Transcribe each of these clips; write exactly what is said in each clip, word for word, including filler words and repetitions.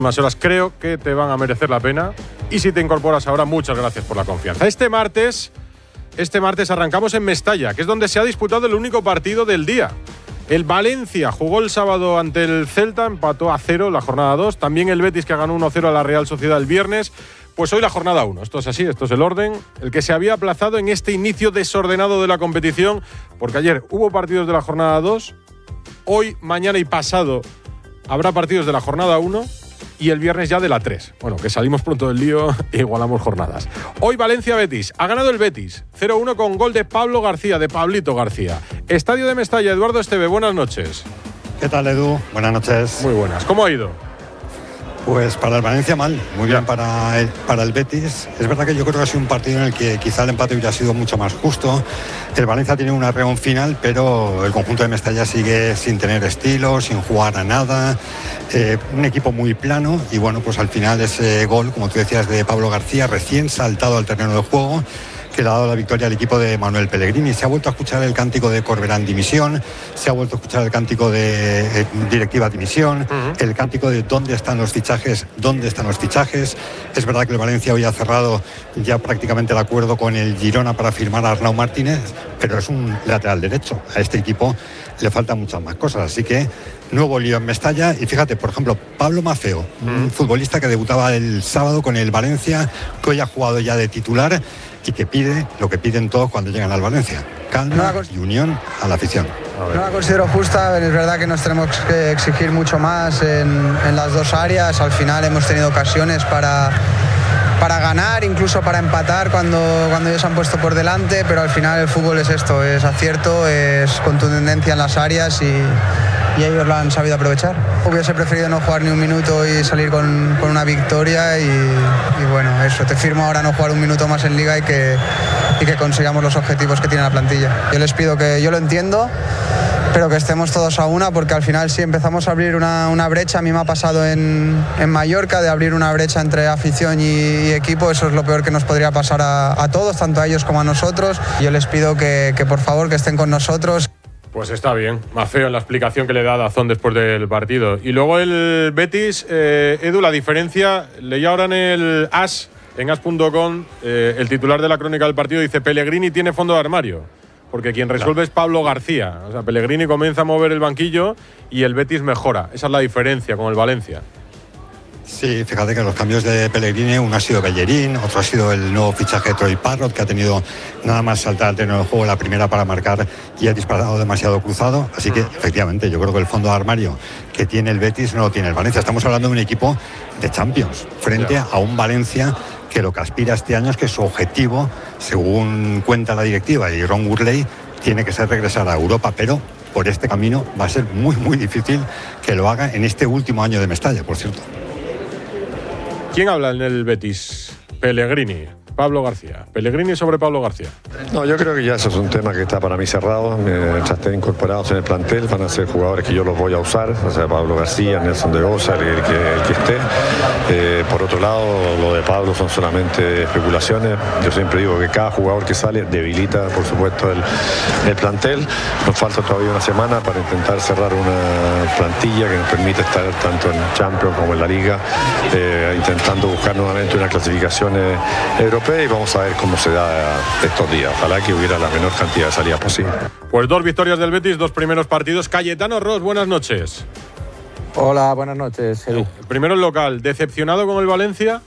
Más horas creo que te van a merecer la pena. Y si te incorporas ahora, muchas gracias por la confianza. Este martes, este martes arrancamos en Mestalla, que es donde se ha disputado el único partido del día. El Valencia jugó el sábado ante el Celta, empató a cero la jornada dos. También el Betis, que ganó uno cero a la Real Sociedad el viernes. Pues hoy la jornada uno. Esto es así, esto es el orden. El que se había aplazado en este inicio desordenado de la competición, porque ayer hubo partidos de la jornada dos. Hoy, mañana y pasado habrá partidos de la jornada uno. Y el viernes ya de la tres. Bueno, que salimos pronto del lío e igualamos jornadas. Hoy Valencia-Betis. Ha ganado el Betis. cero uno con gol de Pablo García, de Pablito García. Estadio de Mestalla, Eduardo Esteve, buenas noches. ¿Qué tal, Edu? Buenas noches. Muy buenas. ¿Cómo ha ido? Pues para el Valencia mal, muy bien para el, para el Betis. Es verdad que yo creo que ha sido un partido en el que quizá el empate hubiera sido mucho más justo. El Valencia tiene un arreón final, pero el conjunto de Mestalla sigue sin tener estilo, sin jugar a nada. Eh, un equipo muy plano y bueno, pues al final ese gol, como tú decías, de Pablo García, recién saltado al terreno de juego, que le ha dado la victoria al equipo de Manuel Pellegrini. Se ha vuelto a escuchar el cántico de Corberán dimisión, se ha vuelto a escuchar el cántico de eh, directiva dimisión, uh-huh. el cántico de dónde están los fichajes, dónde están los fichajes. Es verdad que el Valencia hoy ha cerrado ya prácticamente el acuerdo con el Girona para firmar a Arnau Martínez, pero es un lateral derecho. A este equipo le faltan muchas más cosas, así que nuevo lío en Mestalla. Y fíjate, por ejemplo, Pablo Maffeo, uh-huh. un futbolista que debutaba el sábado con el Valencia, que hoy ha jugado ya de titular y que pide lo que piden todos cuando llegan al Valencia: calma y unión a la afición. No la considero justa, es verdad que nos tenemos que exigir mucho más en, en las dos áreas. Al final hemos tenido ocasiones para, para ganar, incluso para empatar cuando, cuando ellos han puesto por delante, pero al final el fútbol es esto, es acierto, es contundencia en las áreas y... y ellos lo han sabido aprovechar. Hubiese preferido no jugar ni un minuto y salir con, con una victoria y, y bueno, eso, te firmo ahora no jugar un minuto más en Liga y que, y que consigamos los objetivos que tiene la plantilla. Yo les pido que, yo lo entiendo, pero que estemos todos a una, porque al final si empezamos a abrir una, una brecha, a mí me ha pasado en, en Mallorca, de abrir una brecha entre afición y, y equipo, eso es lo peor que nos podría pasar a, a todos, tanto a ellos como a nosotros. Yo les pido que, que por favor que estén con nosotros. Pues está bien, Maffeo en la explicación que le da Dazón después del partido. Y luego el Betis, eh, Edu, la diferencia, leía ahora en el As, en as punto com, eh, el titular de la crónica del partido dice: Pellegrini tiene fondo de armario, porque quien resuelve claro. es Pablo García. O sea, Pellegrini comienza a mover el banquillo y el Betis mejora. Esa es la diferencia con el Valencia. Sí, fíjate que los cambios de Pellegrini, uno ha sido Bellerín, otro ha sido el nuevo fichaje de Troy Parrott, que ha tenido nada más saltar al terreno del juego la primera para marcar y ha disparado demasiado cruzado. Así que, efectivamente, yo creo que el fondo de armario que tiene el Betis no lo tiene el Valencia. Estamos hablando de un equipo de Champions, frente a un Valencia que lo que aspira este año es que su objetivo, según cuenta la directiva y Ron Gurley, tiene que ser regresar a Europa, pero por este camino va a ser muy, muy difícil que lo haga en este último año de Mestalla, por cierto. ¿Quién habla en el Betis? Pellegrini, Pablo García. Pellegrini sobre Pablo García. No, yo creo que ya eso es un tema que está para mí cerrado. Mientras estén incorporados en el plantel, van a ser jugadores que yo los voy a usar. O sea, Pablo García, Nelson de Goza, el, el, que, el que esté. Eh, por otro lado, lo de Pablo son solamente especulaciones. Yo siempre digo que cada jugador que sale debilita, por supuesto, el, el plantel. Nos falta todavía una semana para intentar cerrar una plantilla que nos permite estar tanto en Champions como en la Liga, eh, intentando buscar nuevamente una clasificación eh, europea, y vamos a ver cómo se da estos días. Ojalá que hubiera la menor cantidad de salidas posible. Pues dos victorias del Betis, dos primeros partidos. Cayetano Ros, buenas noches. Hola, buenas noches, Edu. Eh, primero el local, ¿decepcionado con el Valencia?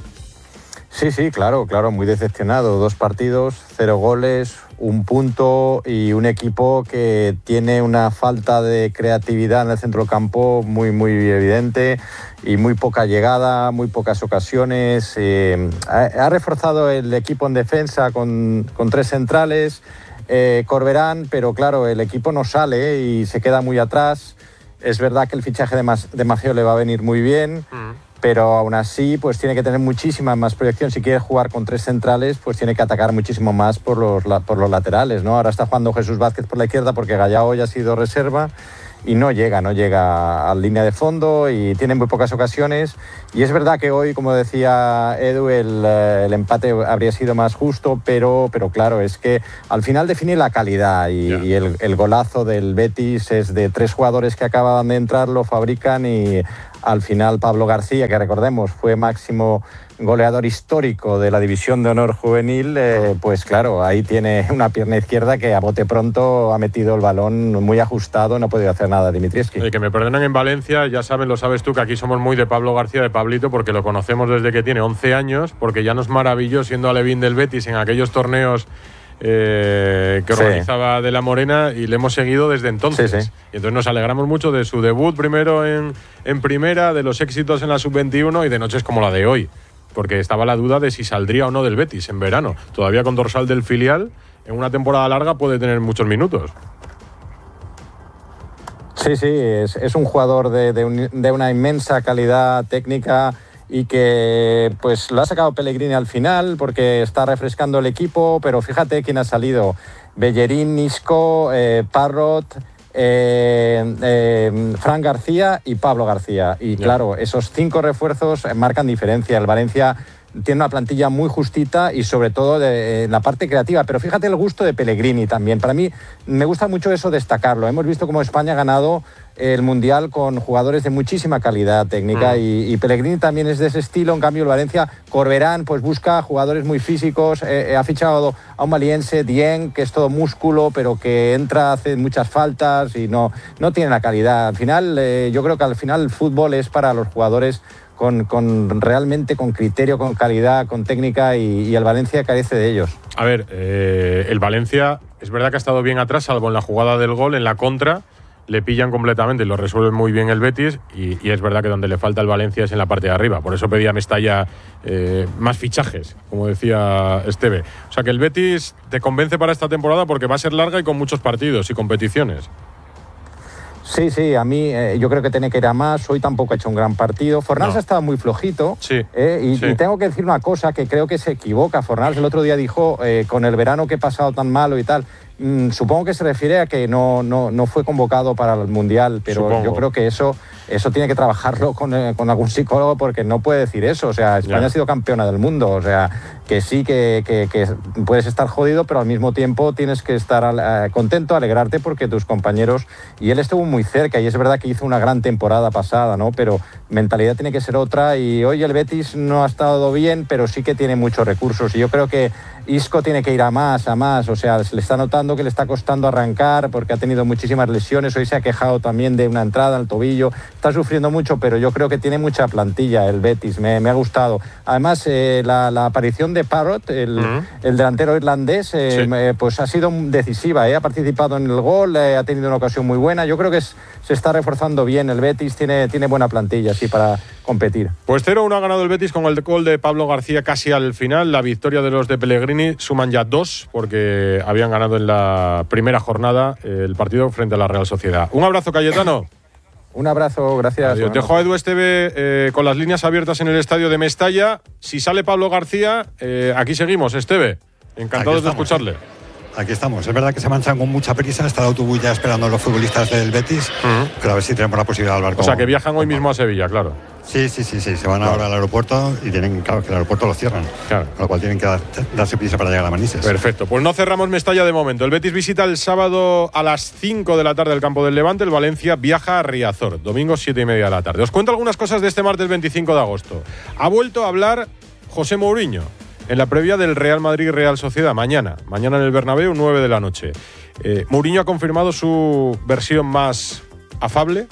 Sí, sí, claro, claro, muy decepcionado. Dos partidos, cero goles, un punto y un equipo que tiene una falta de creatividad en el centro del campo muy, muy evidente y muy poca llegada, muy pocas ocasiones. Eh, ha, ha reforzado el equipo en defensa con, con tres centrales, eh, Corberán, pero claro, el equipo no sale y se queda muy atrás. Es verdad que el fichaje de, Mas, de Maffeo le va a venir muy bien. Mm. Pero aún así pues tiene que tener muchísima más proyección. Si quiere jugar con tres centrales, pues tiene que atacar muchísimo más por los, por los laterales, ¿no? Ahora está jugando Jesús Vázquez por la izquierda porque Gallao hoy ha sido reserva y no llega, no llega a la línea de fondo y tiene muy pocas ocasiones. Y es verdad que hoy, como decía Edu, el, el empate habría sido más justo, pero, pero claro, es que al final define la calidad y, yeah. y el, el golazo del Betis es de tres jugadores que acaban de entrar, lo fabrican y al final Pablo García, que recordemos fue máximo goleador histórico de la División de Honor Juvenil, eh, pues claro, ahí tiene una pierna izquierda que a bote pronto ha metido el balón muy ajustado, no ha podido hacer nada Dimitrievski. Y que me perdonen en Valencia, ya saben, lo sabes tú, que aquí somos muy de Pablo García, de Pablito, porque lo conocemos desde que tiene once años, porque ya nos maravilló siendo alevín del Betis en aquellos torneos eh, que organizaba sí. de la Morena, y le hemos seguido desde entonces. Sí, sí. Y entonces nos alegramos mucho de su debut primero en, en primera, de los éxitos en la sub veintiuno y de noches como la de hoy. Porque estaba la duda de si saldría o no del Betis en verano. Todavía con dorsal del filial, en una temporada larga puede tener muchos minutos. Sí, sí, es, es un jugador de, de, un, de una inmensa calidad técnica y que pues lo ha sacado Pellegrini al final porque está refrescando el equipo, pero fíjate quién ha salido. Bellerín, Isco, eh, Parrot, eh, eh, Fran García y Pablo García. Y claro, esos cinco refuerzos marcan diferencia. El Valencia tiene una plantilla muy justita y sobre todo de, en la parte creativa. Pero fíjate el gusto de Pellegrini también. Para mí me gusta mucho eso destacarlo. Hemos visto cómo España ha ganado el Mundial con jugadores de muchísima calidad técnica mm. y, y Pellegrini también es de ese estilo. En cambio el Valencia, Corberán, pues busca jugadores muy físicos. Eh, ha fichado a un maliense, Dieng, que es todo músculo, pero que entra, hace muchas faltas y no, no tiene la calidad. Al final, eh, yo creo que al final el fútbol es para los jugadores Con, con realmente con criterio, con calidad, con técnica y, y el Valencia carece de ellos. A ver, eh, el Valencia es verdad que ha estado bien atrás, salvo en la jugada del gol, en la contra le pillan completamente y lo resuelve muy bien el Betis y, y es verdad que donde le falta el Valencia es en la parte de arriba. Por eso pedía Mestalla eh, más fichajes, como decía Esteve. O sea que el Betis te convence para esta temporada porque va a ser larga y con muchos partidos y competiciones. Sí, sí, a mí eh, yo creo que tiene que ir a más. Hoy tampoco ha hecho un gran partido. Fornals no. ha estado muy flojito. Sí, eh, y, sí. y tengo que decir una cosa que creo que se equivoca. Fornals el otro día dijo, eh, con el verano que he pasado tan malo y tal, mmm, supongo que se refiere a que no, no, no fue convocado para el Mundial, pero supongo. Yo creo que eso, eso tiene que trabajarlo con, eh, con algún psicólogo porque no puede decir eso. O sea, España ya. ha sido campeona del mundo. O sea, que sí que, que, que puedes estar jodido, pero al mismo tiempo tienes que estar eh, contento, alegrarte porque tus compañeros... Y él estuvo muy cerca y es verdad que hizo una gran temporada pasada, ¿no? Pero mentalidad tiene que ser otra y hoy el Betis no ha estado bien, pero sí que tiene muchos recursos y yo creo que Isco tiene que ir a más, a más, o sea, se le está notando que le está costando arrancar porque ha tenido muchísimas lesiones, hoy se ha quejado también de una entrada al tobillo, está sufriendo mucho, pero yo creo que tiene mucha plantilla el Betis, me, me ha gustado. Además, eh, la, la aparición de Parrot, el, uh-huh. el delantero irlandés, eh, sí. eh, pues ha sido decisiva, eh, ha participado en el gol, eh, ha tenido una ocasión muy buena, yo creo que es, se está reforzando bien el Betis, tiene, tiene buena plantilla, sí, para competir. Pues cero uno ha ganado el Betis con el gol de Pablo García casi al final, la victoria de los de Pellegrini suman ya dos porque habían ganado en la primera jornada el partido frente a la Real Sociedad. Un abrazo, Cayetano. Un abrazo, gracias. Adiós. Dejo a Edu Esteve eh, con las líneas abiertas en el estadio de Mestalla. Si sale Pablo García, eh, aquí seguimos, Esteve. Encantados de escucharle. Aquí estamos. Es verdad que se manchan con mucha prisa. Está el autobús ya esperando a los futbolistas del Betis. Uh-huh. Pero a ver si tenemos la posibilidad de hablar con... O sea, que viajan hoy mismo a Sevilla, claro. Sí, sí, sí, sí. Se van ahora al aeropuerto y tienen, claro, que el aeropuerto lo cierran. Claro. Con lo cual tienen que dar, darse prisa para llegar a Manises. Perfecto. Pues no cerramos Mestalla de momento. El Betis visita el sábado a las cinco de la tarde el campo del Levante. El Valencia viaja a Riazor. Domingo siete y media de la tarde. Os cuento algunas cosas de este martes veinticinco de agosto. Ha vuelto a hablar José Mourinho en la previa del Real Madrid-Real Sociedad. Mañana. Mañana en el Bernabéu, nueve de la noche. Eh, Mourinho ha confirmado su versión más afable.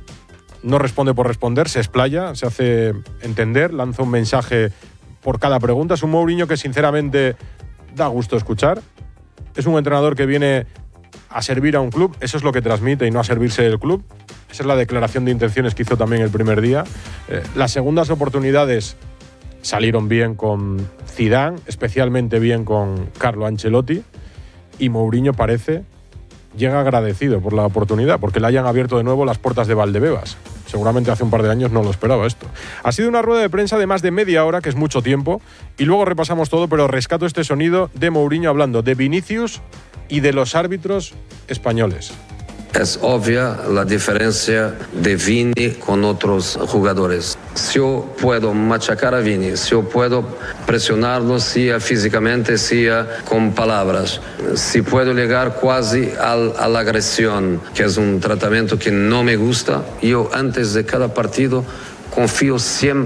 No responde por responder, se explaya, se hace entender, lanza un mensaje por cada pregunta. Es un Mourinho que sinceramente da gusto escuchar. Es un entrenador que viene a servir a un club, eso es lo que transmite y no a servirse del club. Esa es la declaración de intenciones que hizo también el primer día. Eh, las segundas oportunidades salieron bien con Zidane, especialmente bien con Carlo Ancelotti, y Mourinho parece llega agradecido por la oportunidad, porque le hayan abierto de nuevo las puertas de Valdebebas. Seguramente hace un par de años no lo esperaba esto. Ha sido una rueda de prensa de más de media hora, que es mucho tiempo, y luego repasamos todo, pero rescato este sonido de Mourinho hablando de Vinicius y de los árbitros españoles. Es obvia la diferencia de Vini con otros jugadores. Si yo puedo machacar a Vini, si yo puedo presionarlo, sea físicamente, sea con palabras, si puedo llegar casi al, a la agresión, que es un tratamiento que no me gusta, yo antes de cada partido confío siempre